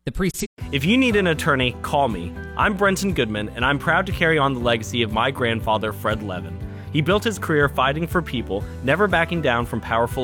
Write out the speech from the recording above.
The preceding. If you need an attorney, call me. I'm Brenton Goodman, and I'm proud to carry on the legacy of my grandfather, Fred Levin. He built his career fighting for people, never backing down from powerful